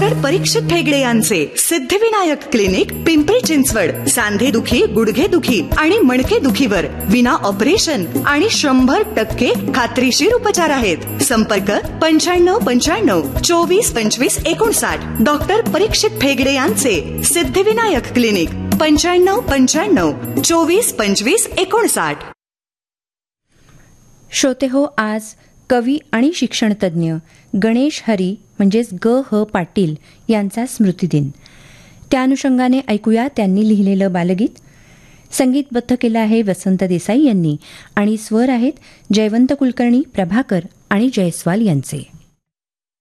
Doctor परीक्षित ठेगडे यांचे Siddhivinayak clinic, Pimpri Chinchwad. सांधेदुखी, गुडघेदुखी आणि मणकेदुखीवर विना ऑपरेशन आणि 100% खात्रीशीर उपचार आहेत. संपर्क 9595242559. डॉक्टर परीक्षित ठेगडे यांचे सिद्धिविनायक क्लिनिक, 9595242559. श्रोते हो, आज कवी आणि शिक्षणतज्ञ गणेश हरी म्हणजेच ग.ह. पाटील यांचा स्मृतिदिन. त्या अनुषंगाने ऐकूया त्यांनी लिहिलेलं बालगीत. संगीतबद्ध केलं आहे वसंत देसाई यांनी आणि स्वर आहेत जयवंत कुलकर्णी, प्रभाकर आणि जयस्वाल यांचे.